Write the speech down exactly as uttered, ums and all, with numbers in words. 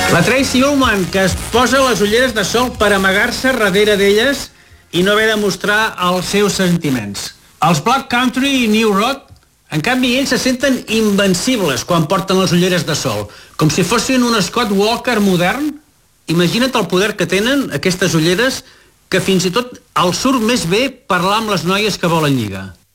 La Tracy Ullman, que es posa les ulleres de sol per amagar-se darrere d'elles i no haver de mostrar els seus sentiments. Els Black Country i New Road, en canvi, ells se senten invencibles quan porten les ulleres de sol, com si fossin un Scott Walker modern. Imagina't el poder que tenen aquestes ulleres, que fins i tot els surt més bé parlar amb les noies que volen lligar.